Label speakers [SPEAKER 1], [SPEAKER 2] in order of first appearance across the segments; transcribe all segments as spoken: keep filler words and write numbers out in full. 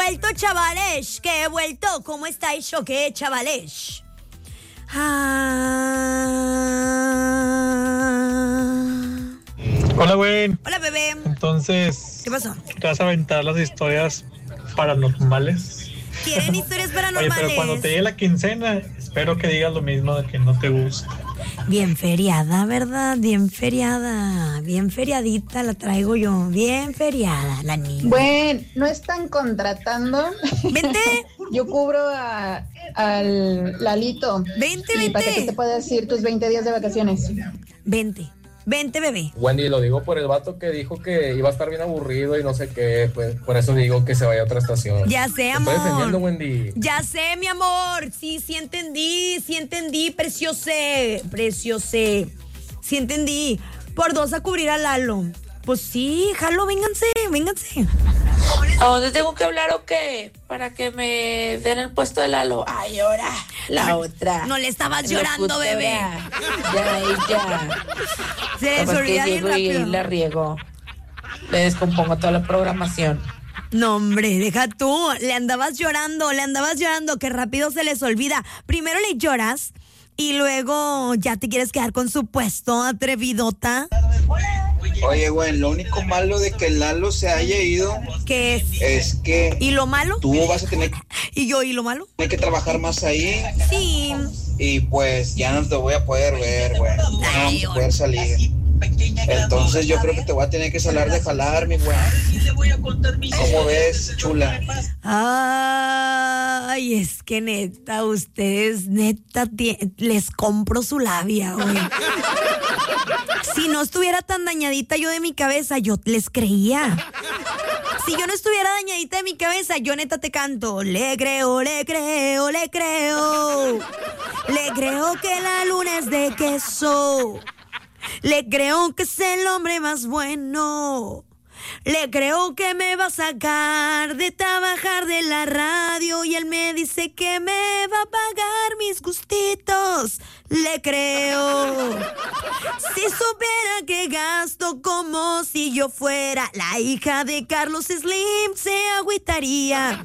[SPEAKER 1] vuelto, chavales, que he vuelto. ¿Cómo estáis o qué, chavales? Ah...
[SPEAKER 2] Hola, güey.
[SPEAKER 1] Hola, bebé.
[SPEAKER 2] Entonces,
[SPEAKER 1] ¿qué pasó?
[SPEAKER 2] ¿te vas a aventar las historias paranormales?
[SPEAKER 1] ¿Quieren historias paranormales?
[SPEAKER 2] Oye, pero cuando te llegue la quincena, espero que digas lo mismo de que no te gusta.
[SPEAKER 1] Bien feriada, ¿verdad? Bien feriada. Bien feriadita la traigo yo. Bien feriada, la niña.
[SPEAKER 3] Bueno, ¿no están contratando?
[SPEAKER 1] Vente.
[SPEAKER 3] Yo cubro a, al Lalito.
[SPEAKER 1] Vente,
[SPEAKER 3] y
[SPEAKER 1] vente.
[SPEAKER 3] para que tú te puedas ir tus veinte días de vacaciones.
[SPEAKER 1] Vente. Vente, bebé.
[SPEAKER 4] Wendy, lo digo por el vato que dijo que iba a estar bien aburrido y no sé qué, pues por eso digo que se vaya a otra estación.
[SPEAKER 1] Ya sé, amor.
[SPEAKER 4] Te estoy defendiendo, Wendy.
[SPEAKER 1] Ya sé, mi amor. Sí, sí entendí, sí entendí, preciose, preciose. Sí entendí. Por dos a cubrir a Lalo. Pues sí, jalo, vénganse, vénganse.
[SPEAKER 5] ¿A dónde tengo que hablar o qué? Para que me den el puesto de Lalo. Ay, ahora, la otra.
[SPEAKER 1] No le estabas llorando,
[SPEAKER 5] locutora.
[SPEAKER 1] bebé.
[SPEAKER 5] Ya, ya.
[SPEAKER 1] Se les
[SPEAKER 5] Capaz
[SPEAKER 1] olvida
[SPEAKER 5] que
[SPEAKER 1] bien
[SPEAKER 5] llego y
[SPEAKER 1] rápido.
[SPEAKER 5] la riego. Le descompongo toda la programación.
[SPEAKER 1] No, hombre, deja tú. Le andabas llorando, le andabas llorando, que rápido se les olvida. Primero le lloras y luego ya te quieres quedar con su puesto, atrevidota.
[SPEAKER 6] Oye, güey, lo único malo de que Lalo se haya ido
[SPEAKER 1] ¿Qué es?
[SPEAKER 6] es que
[SPEAKER 1] ¿Y lo malo?
[SPEAKER 6] tú vas a tener
[SPEAKER 1] ¿Y yo y lo malo?
[SPEAKER 6] que trabajar más ahí
[SPEAKER 1] Sí.
[SPEAKER 6] y pues ya no te voy a poder ver, güey. No vamos a poder salir. Entonces yo creo que te voy a tener que salir de jalar, mi güey. ¿Cómo ves, chula?
[SPEAKER 1] Ay, es que neta, ustedes, neta, tie- les compro su labia, güey. Si no estuviera tan dañadita yo de mi cabeza, yo les creía. Si yo no estuviera dañadita de mi cabeza, yo neta te canto. Le creo, le creo, le creo. Le creo que la luna es de queso. Le creo que es el hombre más bueno. Le creo que me va a sacar de trabajar de la radio y él me dice que me va a pagar mis gustitos. Le creo. Si supiera que gasto como si yo fuera la hija de Carlos Slim, se agüitaría.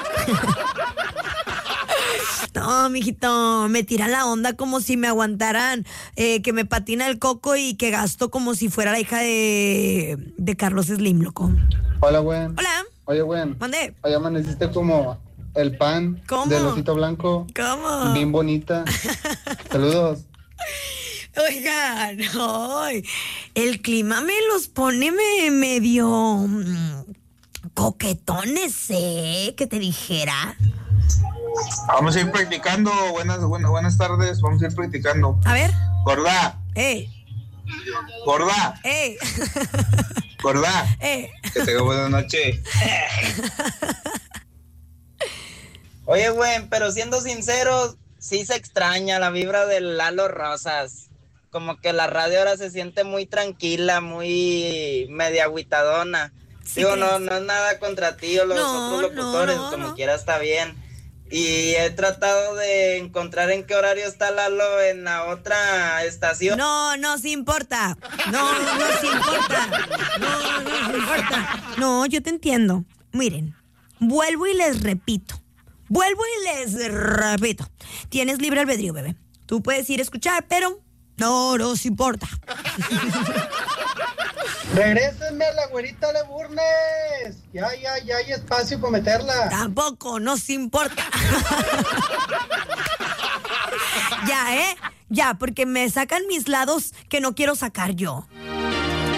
[SPEAKER 1] No, mijito, me tira la onda como si me aguantaran, eh, que me patina el coco y que gasto como si fuera la hija de, de Carlos Slim, loco.
[SPEAKER 7] Hola, güey.
[SPEAKER 1] Hola.
[SPEAKER 7] Oye, güey.
[SPEAKER 1] ¿Mande?
[SPEAKER 7] Hoy amaneciste como el pan
[SPEAKER 1] ¿Cómo?
[SPEAKER 7] del osito blanco.
[SPEAKER 1] ¿Cómo?
[SPEAKER 7] Bien bonita. Saludos.
[SPEAKER 1] Oigan, ay, el clima me los pone me, medio mm, coquetones, ¿eh? Que te dijera.
[SPEAKER 8] Vamos a ir practicando. Buenas, buenas, buenas tardes. Vamos a ir practicando.
[SPEAKER 1] A ver.
[SPEAKER 8] Gorda.
[SPEAKER 1] ¡Eh!
[SPEAKER 8] Gorda.
[SPEAKER 1] ¡Eh!
[SPEAKER 8] Gorda.
[SPEAKER 1] ¡Eh!
[SPEAKER 8] Que tenga buena noche.
[SPEAKER 9] Oye, güey, pero siendo sinceros, sí se extraña la vibra del Lalo Rosas. Como que la radio ahora se siente muy tranquila, muy media agüitadona.
[SPEAKER 1] Sí,
[SPEAKER 9] Digo,
[SPEAKER 1] ¿crees?
[SPEAKER 9] no, no es nada contra ti o los
[SPEAKER 1] No,
[SPEAKER 9] otros locutores,
[SPEAKER 1] no, no,
[SPEAKER 9] como
[SPEAKER 1] no.
[SPEAKER 9] quiera está bien. Y he tratado de encontrar en qué horario está Lalo en la otra estación.
[SPEAKER 1] No, no se importa. No, no se importa. No, no se importa. No, yo te entiendo. Miren, vuelvo y les repito. Vuelvo y les repito. Tienes libre albedrío, bebé. Tú puedes ir a escuchar, pero no nos importa.
[SPEAKER 10] Regrésenme a la güerita Le Burnes. Ya, ya, ya hay espacio para meterla.
[SPEAKER 1] Tampoco nos importa. Ya, ¿eh? Ya, porque me sacan mis lados que no quiero sacar yo.